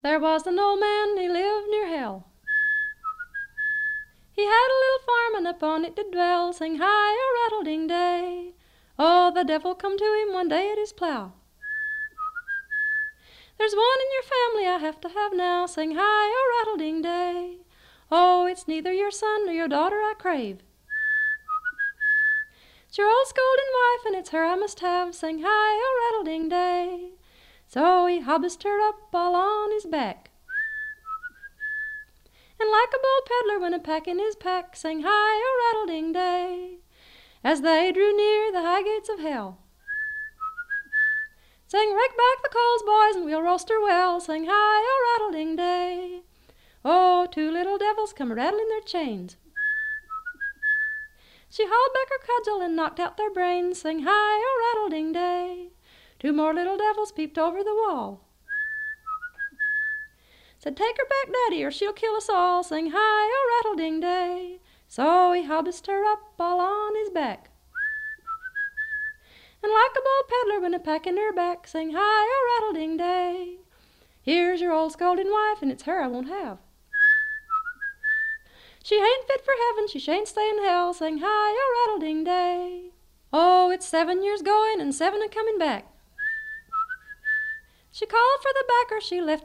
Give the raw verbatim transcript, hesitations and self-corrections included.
There was an old man, he lived near hell. He had a little farm, and upon it did dwell. Sing hi-o-rattle-ding-day. Oh, the devil come to him one day at his plow. There's one in your family I have to have now. Sing hi-o-rattle-ding-day. Oh, it's neither your son nor your daughter I crave. It's your old scolding wife, and it's her I must have. Sing hi-o-rattle-ding-day. So he hobbised her up all on his back, and like a bold peddler went a-packing his pack. Sang hi-o-rattle-ding-day. As they drew near the high gates of hell, sang rake back the coals, boys, and we'll roast her well. Sang hi-o-rattle-ding-day. Oh, two little devils come rattling their chains. She hauled back her cudgel and knocked out their brains. Sang hi-o-rattle-ding-day. Two more little devils peeped over the wall, said, take her back, Daddy, or she'll kill us all. Sing hi-o-rattle-ding-day. So he hobbised her up all on his back, and like a bold peddler went a-packing her back. Sing hi-o-rattle-ding-day. Here's your old scolding wife, and it's her I won't have. She ain't fit for heaven, she shan't stay in hell. Sing hi-o-rattle-ding-day. Oh, it's seven years going and seven a-coming back. She called for the backer, she left